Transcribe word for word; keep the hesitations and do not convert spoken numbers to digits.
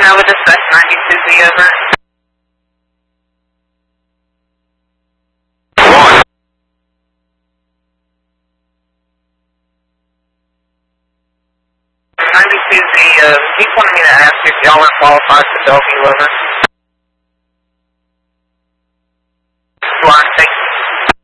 Nova Dispatch ninety-two Z, over. One. ninety-two Z, uh, he wanted me to ask if y'all are qualified for Bellevue, over.